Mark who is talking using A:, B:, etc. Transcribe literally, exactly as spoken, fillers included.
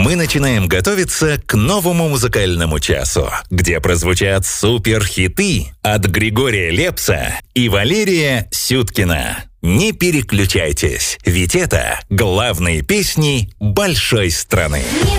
A: Мы начинаем готовиться к новому музыкальному часу, где прозвучат суперхиты от Григория Лепса и Валерия Сюткина. Не переключайтесь, ведь это главные песни большой страны.
B: Не